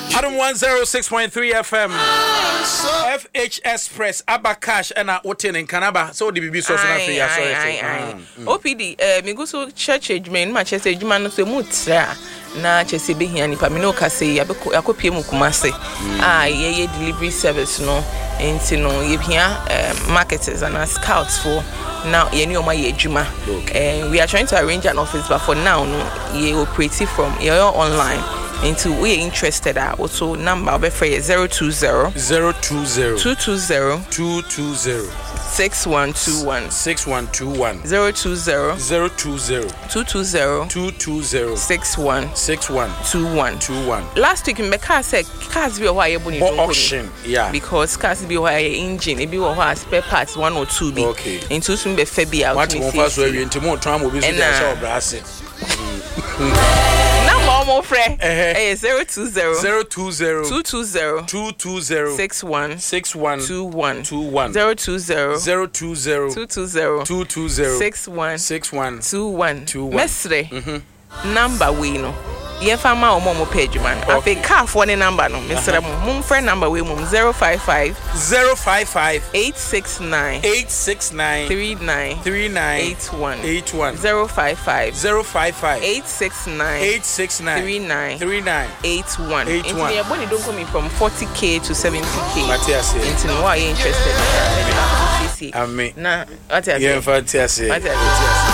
Adam 106.3 FM. FHS Press Abakash and Oten in Canaba. So the BB source OPD me go so church adwuma Manchester adwuma no so mutra na chese be hia nipa me no ka say yakopie mu kumase ye delivery service no enti no ye hia marketers and scouts for now ye ni oma ye adwuma we are trying to arrange an office but for now no ye operate from your online into we are interested at also number of 020 220 6121 6121 020 6121 last week in car said cars be why you auction because cars be why engine it be why spare parts 1 or 2 be okay into some be fabi out what one first way into more time will be so brass more friend 020 220 61 21 020 61 21 mesre number we no ye fama o mo page man afi car for the number no mesre mo friend number we mum 055 869 39 81 055 869 39 81 into your body don't come from 40k to 70k into no are you interested I mean na what I say